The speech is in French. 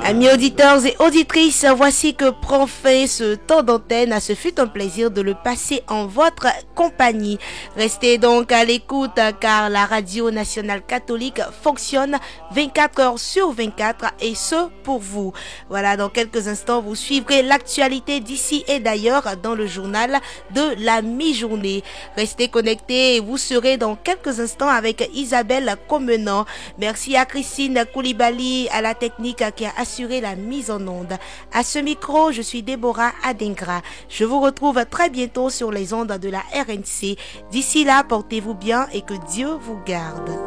Amis auditeurs et auditrices, voici que prend fin ce temps d'antenne. Ce fut un plaisir de le passer en votre compagnie. Restez donc à l'écoute car la radio nationale catholique fonctionne 24 heures sur 24 et ce pour vous. Voilà, dans quelques instants, vous suivrez l'actualité d'ici et d'ailleurs dans le journal de la mi-journée. Restez connectés et vous serez dans quelques instants avec Isabelle Comenant. Merci à Christine Koulibaly à la technique qui a assuré la mise en onde. À ce micro, je suis Déborah Adengra. Je vous retrouve très bientôt sur les ondes de la RNC. D'ici là, portez-vous bien et que Dieu vous garde.